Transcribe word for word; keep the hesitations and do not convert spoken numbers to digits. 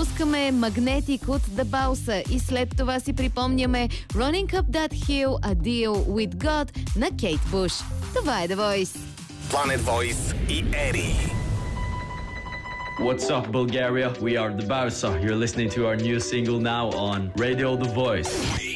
пускаме Magnetic от The Balsa и след това си припомняме Running Up That Hill, A Deal With God на Кейт Буш. Това е The Voice. Planet Voice и Ери. What's up, Bulgaria? We are The Balsa. You're listening to our new single now on Radio The Voice.